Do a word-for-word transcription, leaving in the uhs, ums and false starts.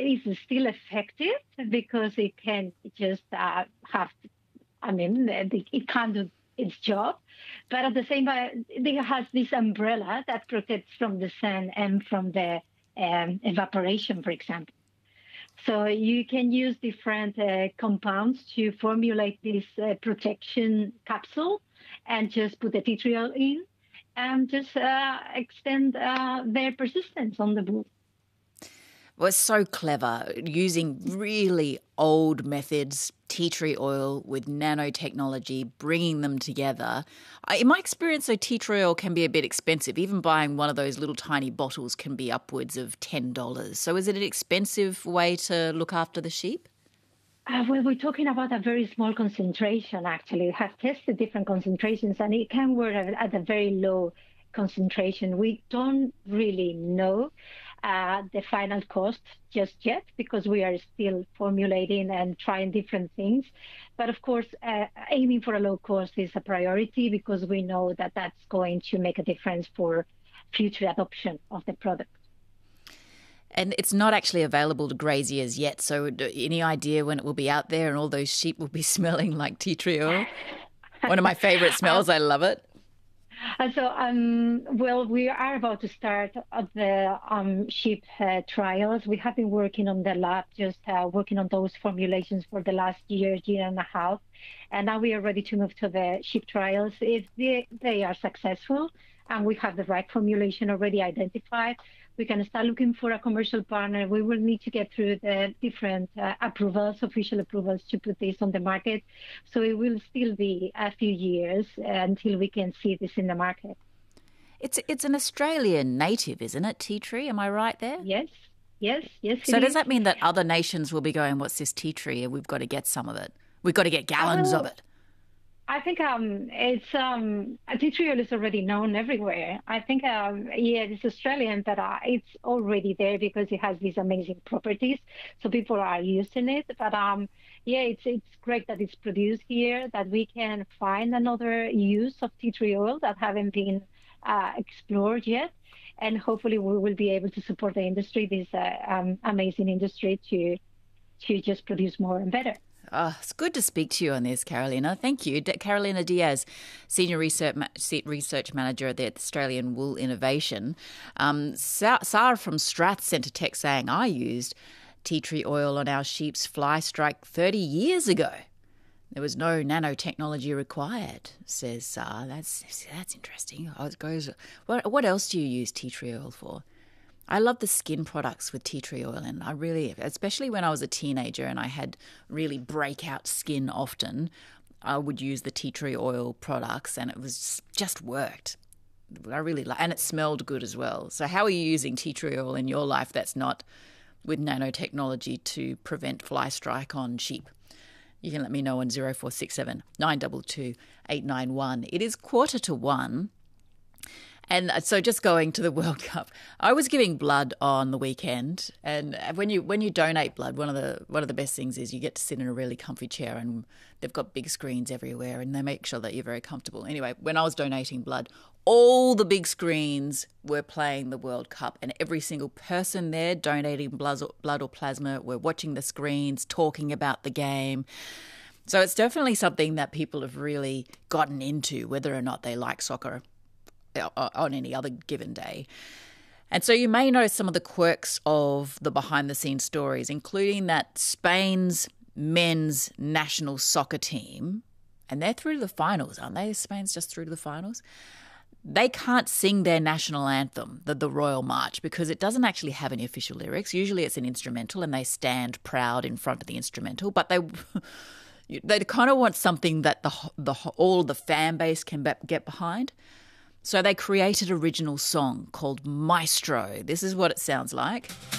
is still effective because it can just uh, have, I mean, it can't do its job. But at the same time, it has this umbrella that protects from the sun and from the um, evaporation, for example. So you can use different uh, compounds to formulate this uh, protection capsule and just put the tea tree oil in and just uh, extend uh, their persistence on the wood. Well, it's so clever, using really old methods, tea tree oil with nanotechnology, bringing them together. In my experience, though, tea tree oil can be a bit expensive. Even buying one of those little tiny bottles can be upwards of ten dollars. So is it an expensive way to look after the sheep? Uh, well, we're talking about a very small concentration, actually. We have tested different concentrations, and it can work at, at a very low concentration. We don't really know uh, the final cost just yet because we are still formulating and trying different things. But of course, uh, aiming for a low cost is a priority because we know that that's going to make a difference for future adoption of the product. And it's not actually available to graziers yet, so any idea when it will be out there and all those sheep will be smelling like tea tree oil? One of my favourite smells. I love it. And so, um, well, we are about to start the um, sheep uh, trials. We have been working on the lab, just uh, working on those formulations for the last year, year and a half. And now we are ready to move to the sheep trials. If they, they are successful and we have the right formulation already identified, we can start looking for a commercial partner. We will need to get through the different uh, approvals, official approvals, to put this on the market. So it will still be a few years until we can see this in the market. It's it's an Australian native, isn't it, tea tree? Am I right there? Yes, yes, yes. So does that mean that other nations will be going, what's this tea tree? We've got to get some of it. We've got to get gallons oh. of it. I think um, it's um, tea tree oil is already known everywhere. I think um, yeah, it's Australian, but uh, it's already there because it has these amazing properties. So people are using it. But um, yeah, it's it's great that it's produced here. That we can find another use of tea tree oil that haven't been uh, explored yet, and hopefully we will be able to support the industry, this uh, um, amazing industry, to to just produce more and better. Oh, it's good to speak to you on this, Carolina. Thank you. D- Carolina Diaz, Senior Research, Ma- Research Manager at the Australian Wool Innovation. Um, Sa- Sarah from Strath sent a text saying, I used tea tree oil on our sheep's fly strike thirty years ago. There was no nanotechnology required, says Sarah. That's that's interesting. Oh, it goes, what, what else do you use tea tree oil for? I love the skin products with tea tree oil, and I really, especially when I was a teenager and I had really breakout skin often, I would use the tea tree oil products and it was just worked. I really like, and it smelled good as well. So how are you using tea tree oil in your life that's not with nanotechnology to prevent fly strike on sheep? You can let me know on zero four six seven, nine two two, eight nine one. It is quarter to one. And so just going to the World Cup, I was giving blood on the weekend, and when you when you donate blood, one of the one of the best things is you get to sit in a really comfy chair, and they've got big screens everywhere, and they make sure that you're very comfortable. Anyway, when I was donating blood, all the big screens were playing the World Cup, and every single person there donating blood or, blood or plasma were watching the screens, talking about the game. So it's definitely something that people have really gotten into, whether or not they like soccer on any other given day. And so you may know some of the quirks of the behind-the-scenes stories, including that Spain's men's national soccer team, and they're through to the finals, aren't they? Spain's just through to the finals. They can't sing their national anthem, the, the Royal March, because it doesn't actually have any official lyrics. Usually it's an instrumental and they stand proud in front of the instrumental, but they... they kind of want something that the, the all the fan base can be, get behind. So they created an original song called Maestro. This is what it sounds like.